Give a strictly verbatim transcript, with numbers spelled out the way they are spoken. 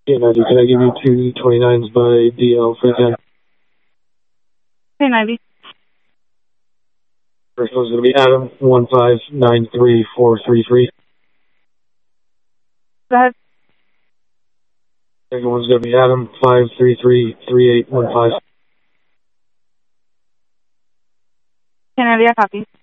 Yeah, ninety. Can I give you two twenty-nines by D L for ten? Hey, ninety. First one's going to be Adam, one five nine three four three three. Go ahead. Second one's going to be Adam, five three three three eight one five. Hey, ninety, I copy.